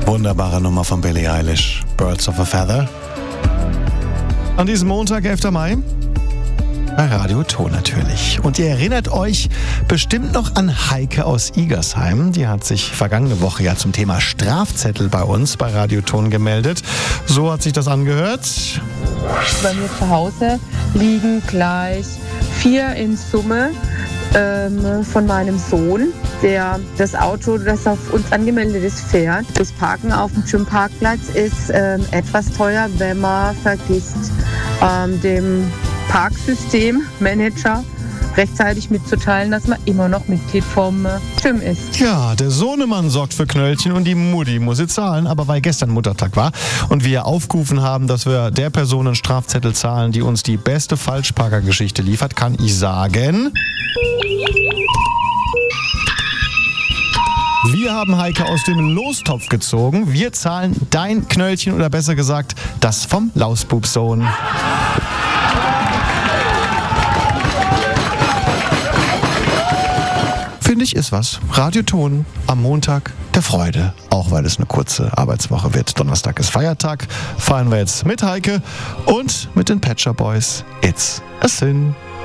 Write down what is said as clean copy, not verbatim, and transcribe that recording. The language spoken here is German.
Wunderbare Nummer von Billie Eilish, Birds of a Feather. An diesem Montag, 11. Mai, bei Radio Ton natürlich. Und ihr erinnert euch bestimmt noch an Heike aus Igersheim. Die hat sich vergangene Woche ja zum Thema Strafzettel bei uns bei Radio Ton gemeldet. So hat sich das angehört. Bei mir zu Hause liegen gleich 4 in Summe von meinem Sohn, der das Auto, das auf uns angemeldet ist, fährt. Das Parken auf dem Gymparkplatz ist etwas teuer, wenn man vergisst, dem Parksystemmanager rechtzeitig mitzuteilen, dass man immer noch Mitglied vom Gym ist. Ja, der Sohnemann sorgt für Knöllchen und die Mutti muss sie zahlen. Aber weil gestern Muttertag war und wir aufgerufen haben, dass wir der Person einen Strafzettel zahlen, die uns die beste Falschparkergeschichte liefert, kann ich sagen... Wir haben Heike aus dem Lostopf gezogen. Wir zahlen dein Knöllchen oder besser gesagt, das vom Lausbubsohn. Finde ich, ist was. Radioton am Montag der Freude. Auch weil es eine kurze Arbeitswoche wird. Donnerstag ist Feiertag. Feiern wir jetzt mit Heike und mit den Pet Shop Boys. It's a Sin.